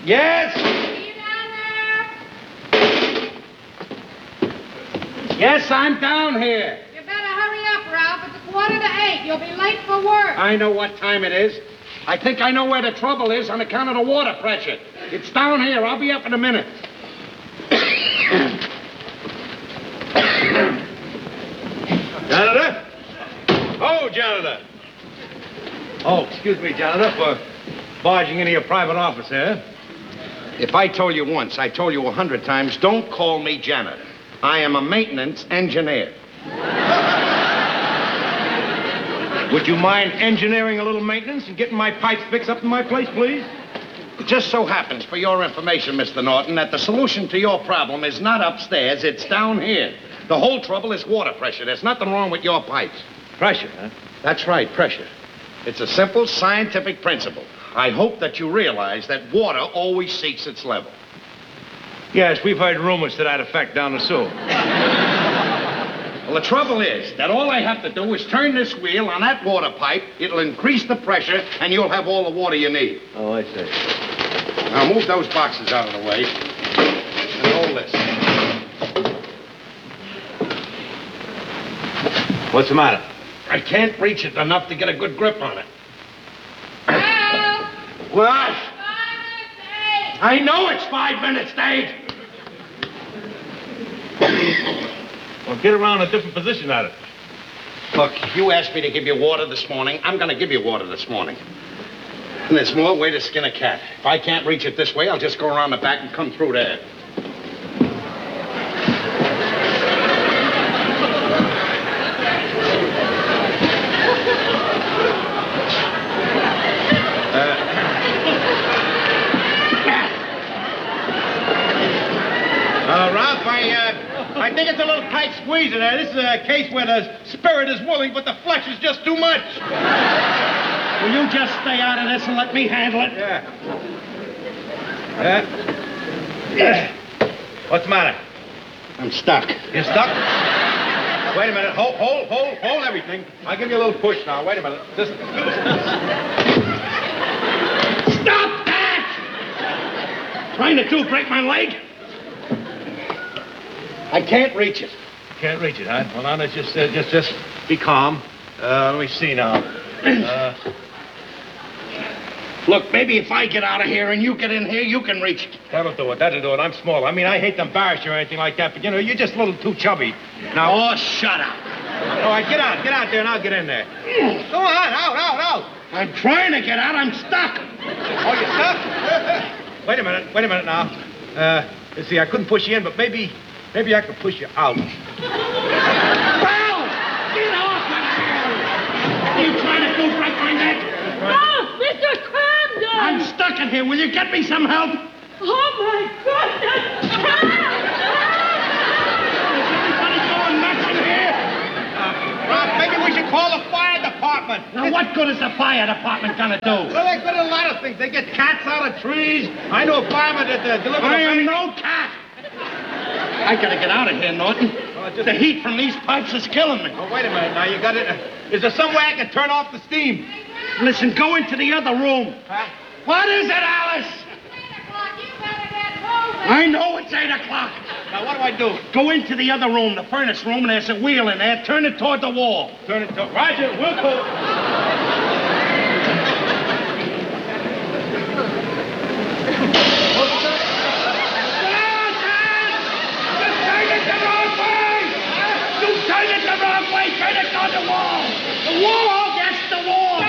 Yes? Are you down there? Yes, I'm down here. You better hurry up, Ralph. It's 7:45. You'll be late for work. I know what time it is. I think I know where the trouble is on account of the water pressure. It's down here. I'll be up in a minute. Janitor? Oh, janitor. Oh, excuse me, janitor, for barging into your private office here. If I told you once, I told you 100 times, don't call me janitor. I am a maintenance engineer. Would you mind engineering a little maintenance and getting my pipes fixed up in my place, please? It just so happens, for your information, Mr. Norton, that the solution to your problem is not upstairs, it's down here. The whole trouble is water pressure. There's nothing wrong with your pipes. Pressure, huh? That's right, pressure. It's a simple scientific principle. I hope that you realize that water always seeks its level. Yes, we've heard rumors to that effect down the sewer. Well, the trouble is that all I have to do is turn this wheel on that water pipe. It'll increase the pressure, and you'll have all the water you need. Oh, I see. Now, move those boxes out of the way. And hold this. What's the matter? I can't reach it enough to get a good grip on it. Ralph! What? 5 minutes late. I know it's 5 minutes late. Well, get around a different position at it. Look, you asked me to give you water this morning. I'm going to give you water this morning. And there's more way to skin a cat. If I can't reach it this way, I'll just go around the back and come through there. Ralph, I think it's a little tight squeeze in there. This is a case where the spirit is willing, but the flesh is just too much. Will you just stay out of this and let me handle it? Yeah. What's the matter? I'm stuck. You're stuck? Wait a minute. Hold everything. I'll give you a little push now. Wait a minute. Stop that! Trying to break my leg? I can't reach it. Can't reach it, huh? Well, now let's just be calm. Let me see now. Look, maybe if I get out of here and you get in here, you can reach it. That'll do it. I'm small. I mean, I hate to embarrass you or anything like that, but, you know, you're just a little too chubby. Now... Oh, shut up. All right, get out there and I'll get in there. Go on, out. I'm trying to get out. I'm stuck. Oh, you're stuck? Wait a minute now. You see, I couldn't push you in, but maybe I could push you out. Well, get off of here! Are you trying to break my neck? Oh, Mr. Crandall! I'm stuck in here. Will you get me some help? Oh, my goodness! Is everybody going nuts in here? Rob, maybe we should call the fire department. Now, what good is the fire department gonna do? Well, they're good at a lot of things. They get cats out of trees. I know a fireman that delivers... I am no cat. I gotta get out of here, Norton. The heat from these pipes is killing me. Oh, wait a minute now. You got it. Is there some way I can turn off the steam? Listen, go into the other room. Huh? What is it, Alice? It's 8 o'clock. You better get moving. I know it's 8 o'clock. Now, what do I do? Go into the other room, the furnace room, and there's a wheel in there. Turn it toward the wall. Turn it to... Roger, we'll go. Turn it the wrong way. Turn it toward the wall. The wall? Yes, the wall.